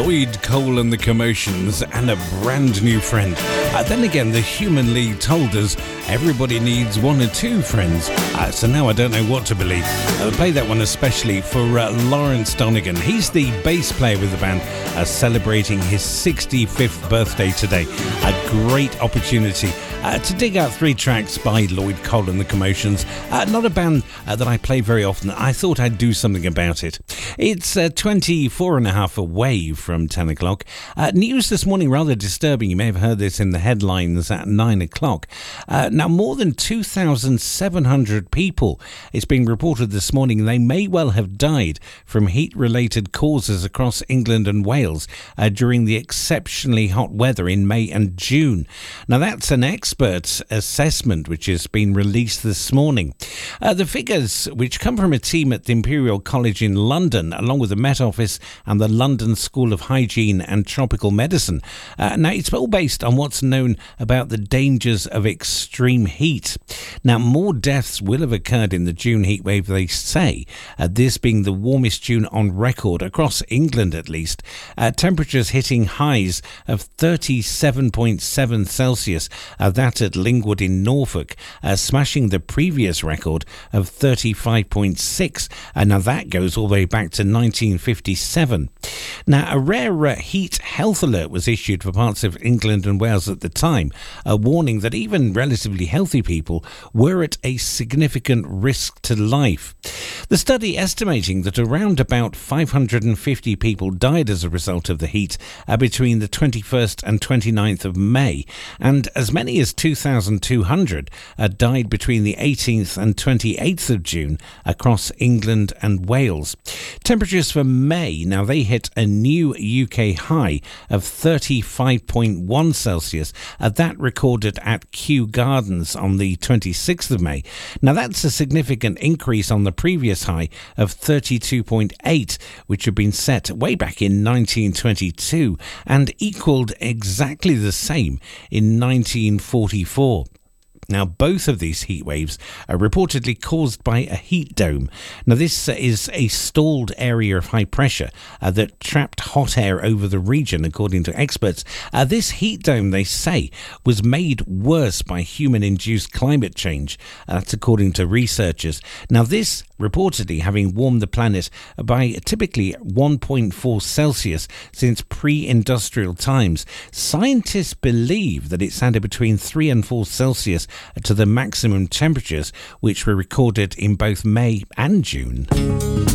Lloyd Cole and the Commotions, and a brand new friend. Then again, the Human League told us everybody needs one or two friends. So now I don't know what to believe. I'll play that one especially for Lawrence Donegan. He's the bass player with the band, celebrating his 65th birthday today. A great opportunity to dig out 3 tracks by Lloyd Cole and the Commotions. Not a band that I play very often. I thought I'd do something about it. It's 24 and a half away from 10 o'clock. News this morning rather disturbing. You may have heard this in the headlines at 9 o'clock. Now, more than 2,700 people, it's been reported this morning, they may well have died from heat-related causes across England and Wales during the exceptionally hot weather in May and June. Now, that's an expert assessment which has been released this morning. The figures, which come from a team at the Imperial College in London, along with the Met Office and the London School of Hygiene and Tropical Medicine. Now, it's all based on what's known about the dangers of extreme heat. Now, more deaths will have occurred in the June heatwave, they say, this being the warmest June on record, across England at least. Temperatures hitting highs of 37.7 Celsius, that at Lingwood in Norfolk, smashing the previous record of 35.6. Now, that goes all the way back to 1957. Now, a rare heat health alert was issued for parts of England and Wales at the time, warning that even relatively healthy people were at a significant risk to life. The study estimating that around about 550 people died as a result of the heat between the 21st and 29th of May, and as many as 2,200 died between the 18th and 28th of June across England and Wales. Temperatures for May, now they hit a new UK high of 35.1 Celsius, that recorded at Kew Gardens on the 26th of May. Now, that's a significant increase on the previous high of 32.8, which had been set way back in 1922 and equalled exactly the same in 1944. Now, both of these heat waves are reportedly caused by a heat dome. Now, this is a stalled area of high pressure that trapped hot air over the region, according to experts. This heat dome, they say, was made worse by human-induced climate change. That's according to researchers. Now, this reportedly having warmed the planet by typically 1.4 Celsius since pre-industrial times. Scientists believe that it's added between 3 and 4 Celsius to the maximum temperatures which were recorded in both May and June.